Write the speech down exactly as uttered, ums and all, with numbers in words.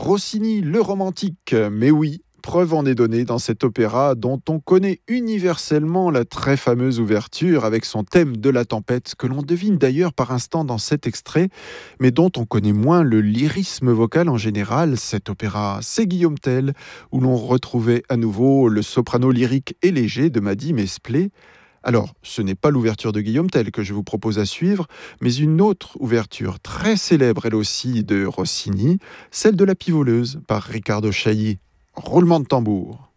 Rossini, le romantique, mais oui, preuve en est donnée dans cet opéra dont on connaît universellement la très fameuse ouverture avec son thème de la tempête, que l'on devine d'ailleurs par instant dans cet extrait, mais dont on connaît moins le lyrisme vocal en général. Cet opéra, c'est Guillaume Tell, où l'on retrouvait à nouveau le soprano lyrique et léger de Mady Mesplé. Alors, ce n'est pas l'ouverture de Guillaume Tell que je vous propose à suivre, mais une autre ouverture très célèbre, elle aussi, de Rossini, celle de La Pivoleuse, par Riccardo Chailly. Roulement de tambour.